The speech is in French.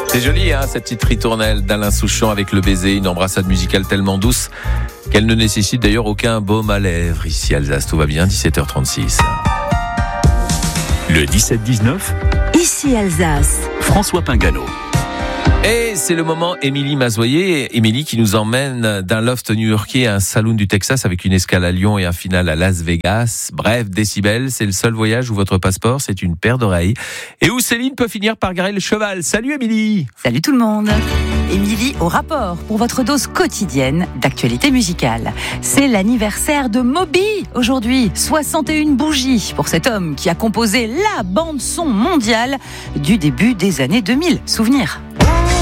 C'est joli, hein, cette petite ritournelle d'Alain Souchon avec le baiser, une embrassade musicale tellement douce qu'elle ne nécessite d'ailleurs aucun baume à lèvres. Ici Alsace, tout va bien, 17h36. Le 17-19, Ici Alsace. François Pingano. Et c'est le moment Émilie Mazoyer. Émilie qui nous emmène d'un loft new-yorkais à un saloon du Texas avec une escale à Lyon et un final à Las Vegas. Bref, Décibel, c'est le seul voyage où votre passeport, c'est une paire d'oreilles. Et où Céline peut finir par garer le cheval. Salut Émilie. Salut tout le monde. Émilie au rapport pour votre dose quotidienne d'actualité musicale. C'est l'anniversaire de Moby aujourd'hui. 61 bougies pour cet homme qui a composé la bande-son mondiale du début des années 2000. Souvenir.